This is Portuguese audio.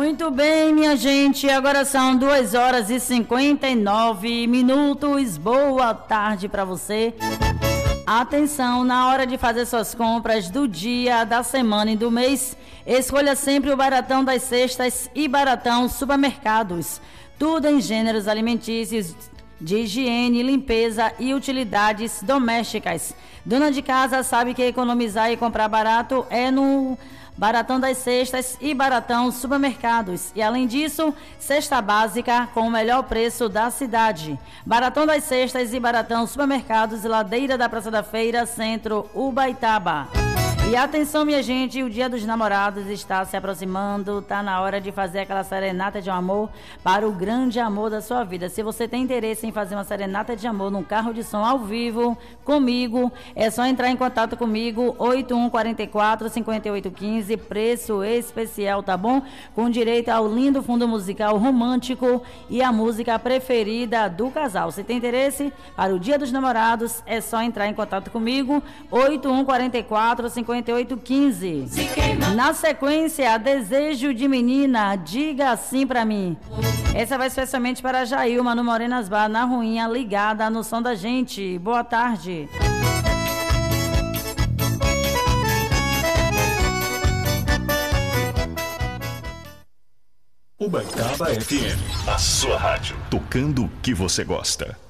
Muito bem, minha gente, agora são 2h59. Boa tarde para você. Atenção, na hora de fazer suas compras do dia, da semana e do mês, escolha sempre o Baratão das Cestas e Baratão Supermercados. Tudo em gêneros alimentícios, de higiene, limpeza e utilidades domésticas. Dona de casa sabe que economizar e comprar barato é no Baratão das Cestas e Baratão Supermercados. E além disso, cesta básica com o melhor preço da cidade. Baratão das Cestas e Baratão Supermercados, ladeira da Praça da Feira, Centro, Ubaitaba. E atenção, minha gente, o Dia dos Namorados está se aproximando, tá na hora de fazer aquela serenata de amor para o grande amor da sua vida. Se você tem interesse em fazer uma serenata de amor num carro de som ao vivo comigo, é só entrar em contato comigo, 8144-5815, preço especial, tá bom? Com direito ao lindo fundo musical romântico e a música preferida do casal. Se tem interesse para o Dia dos Namorados, é só entrar em contato comigo, 8144-5815. Na sequência, Desejo de Menina, Diga Sim Pra Mim. Essa vai especialmente para a Jailma, no Morenas Bar, na Ruinha, ligada no som da gente. Boa tarde. Ubaitaba FM, a sua rádio, tocando o que você gosta.